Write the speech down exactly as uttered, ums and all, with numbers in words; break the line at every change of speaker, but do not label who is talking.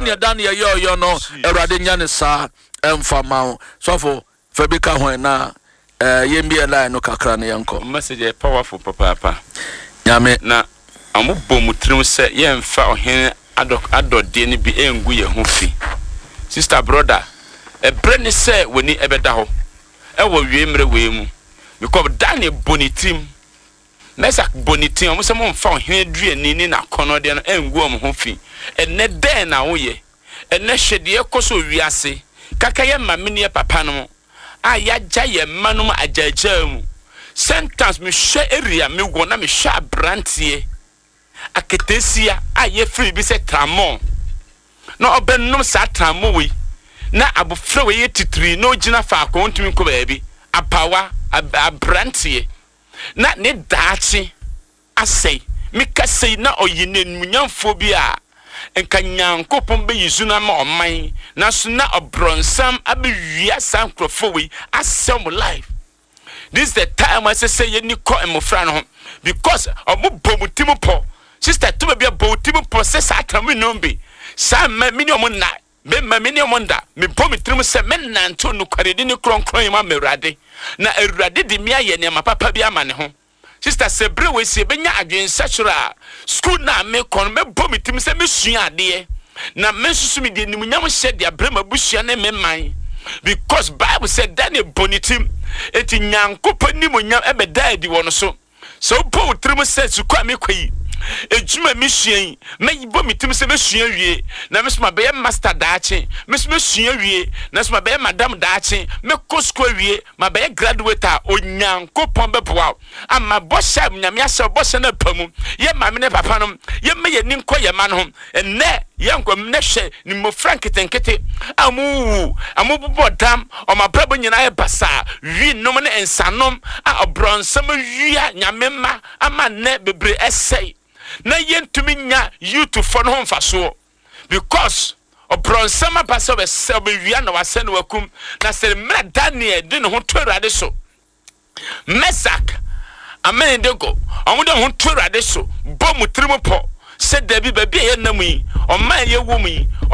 sɛnea Daniel yɛ ɔyɛ no Awurade nya ne saa ɛmfa ma sɔfo Fabika ho na eh yɛmbie line no kakra ne yɛnkɔ
message is powerful papa
nyame
na amu bomutrim sɛ yɛmfa ɔhene adɔ adɔde ne bi engu yɛ ho fi sister brother ebre ne sɛ woni ebɛda hɔ ɛwɔ wiemre we mu because Daniel bonitim Mesak bonitim ɔmo sɛ mo mfa ɔhene duani ni na kɔnɔ de no engu ɔmo ho fi ene den na wo ye ene hwede ekoso wiase kaka yɛ mamene papa no a ya gya ye manum agyaagya mu sentence me hwɛ area me go na me hwɛ abrantie aketesia a ye free bi sɛ tramon na ɔbɛnum sa tramon wi na abofra we ye titiri na ogina fa akontumi ko baabi apawa abrantie na ne daachi asɛi meka sei na ɔyine nmunyamfo bi a enka nyankopon be yizu na ma ɔman na so na obronsam abewia sankrofo we asɛm life. This is the time I say ye ni ko emofra no because omo bomutimu po sister to be bomutimu po se sa atami nombe sa ma minimum na me ma minimum da me bomutimu se men nanto no kwaredi ni kronkron ma mewrade na ewrade di mia ye ne ma papa bi ama ne ho sister sebre we se benya adwensa chura school na me kon me bomutimu se me sua ade na me susu me de nimunyam hye de abrema busua ne me man because Bible said Daniel bonitim eti nyankopɔ nimunyam ebe daadi wono so so bo trimu se su kwa me kwai ejuma mi suan me bo mitim se me suan wie na me soma be master daache me soma suan wie na soma be madam daache me kosko wie ma be graduate a onyankopɔn beboa ama bo sha nyame asɛ bo sɛ na pamu ye ma me ne papa no ye me ye ni nkɔ ye ma no enne yanko mne hwe ni mo frank tenkete amu amu bo dam o ma brabo nyina e basa wi nom ne ensanom a obronsam wia nyame ma ama ne bebre esei na yentumi nya youth for no mfaso because obronsam basa be se be wia na wase na wakum na se mra Daniel de ne ho torade so Mesak amen de go omo de ho torade so bo mutrimu po se dabi baby ye namu yi o man ye wo mu yi